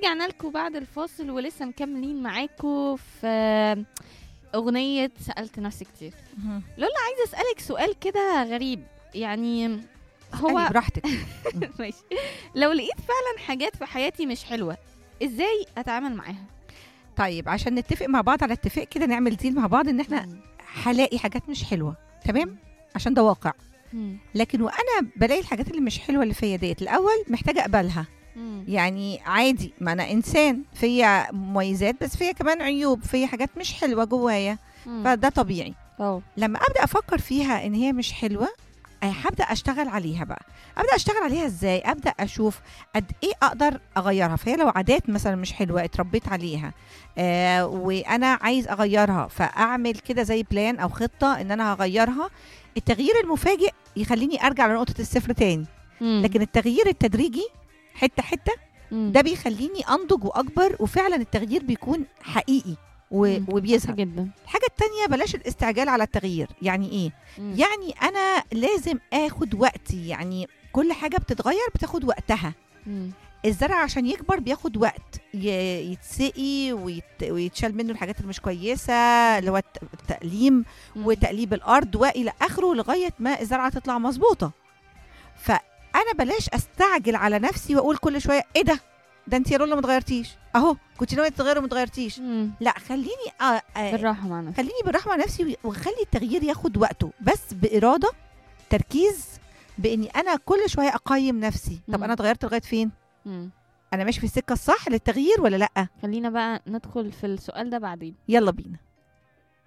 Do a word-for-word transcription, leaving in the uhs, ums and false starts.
ورجعنا لكم بعد الفاصل ولسه مكملين معاكم في أغنية سألت نفسي كتير. لولا عايزة أسألك سؤال كده غريب، يعني هو براحتك. ماشي. لو لقيت فعلا حاجات في حياتي مش حلوة، ازاي اتعامل معاها؟ طيب عشان نتفق مع بعض على اتفاق كده، نعمل ديل مع بعض ان احنا هلاقي حاجات مش حلوة، تمام؟ عشان ده واقع. مم. لكن وانا بلاقي الحاجات اللي مش حلوة اللي فيا ديت، الاول محتاجة اقبلها. مم. يعني عادي، ما انا انسان، فيا مميزات بس فيا كمان عيوب، فيا حاجات مش حلوة جوايا، مم. فده طبيعي. أوه. لما ابدا افكر فيها ان هي مش حلوة، هبدا اشتغل عليها بقى. ابدا اشتغل عليها ازاي؟ ابدا اشوف قد ايه اقدر اغيرها. فهي لو عادات مثلا مش حلوه اتربيت عليها، آه وانا عايز اغيرها، فاعمل كده زي بلان او خطه ان انا هغيرها. التغيير المفاجئ يخليني ارجع لنقطه الصفر تاني، مم. لكن التغيير التدريجي حته حته مم. ده بيخليني انضج واكبر، وفعلا التغيير بيكون حقيقي و- مم. وبيظهر. صح جدا. الحاجه التانية، بلاش الاستعجال على التغيير. يعني ايه؟ مم. يعني انا لازم اخد وقتي. يعني كل حاجه بتتغير بتاخد وقتها. مم. الزرع عشان يكبر بياخد وقت، ي- يتسقي ويت... ويتشال منه الحاجات اللي مش كويسه، اللي هو الت- التقليم مم. وتقليب الارض والى اخره، لغايه ما الزرعه تطلع مظبوطه. فانا بلاش استعجل على نفسي واقول كل شويه ايه ده ده انت يا رولا ما اتغيرتيش، اهو كنت ناويه تتغيري وما اتغيرتيش. مم. لا، خليني آه آه بالراحة مع نفسك. خليني بالرحمه على نفسي، واخلي التغيير ياخد وقته، بس باراده، تركيز، باني انا كل شويه اقيم نفسي. طب مم. انا اتغيرت لغايه فين؟ مم. انا ماشي في السكه الصح للتغيير ولا لا؟ خلينا بقى ندخل في السؤال ده بعدين. يلا بينا.